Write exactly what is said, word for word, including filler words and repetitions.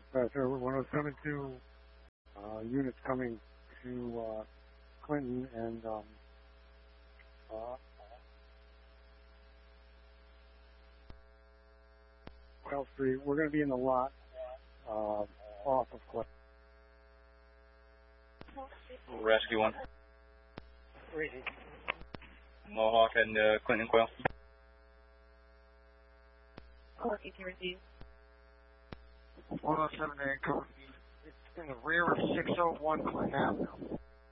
Uh, so one oh seven two uh, units coming to uh, Clinton and um, uh, Well Street. We're going to be in the lot uh, off of Clinton. Rescue one. Reading. Mohawk and uh, Clinton Quail. Oh, you can receive. one oh seven eight code. It's in the rear of six oh one Clinton Avenue.